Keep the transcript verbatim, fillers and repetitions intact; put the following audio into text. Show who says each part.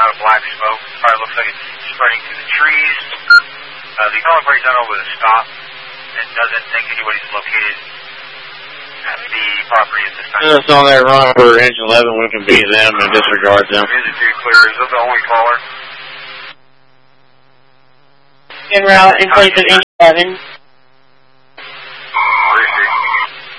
Speaker 1: lot of black smoke. It probably looks like it's spreading through the trees. Uh, the calling brakes on over the stop and doesn't think anybody's located at the property at this time.
Speaker 2: It's on that run for engine eleven. We can beat them and disregard them.
Speaker 1: Music pretty clear. Is that the only caller?
Speaker 3: En route in place of engine eleven.